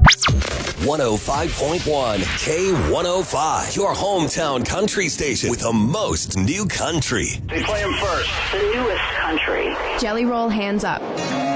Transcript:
105.1 K105, your hometown country station with the most new country. They play them first. The newest country. Jelly Roll Hands Up.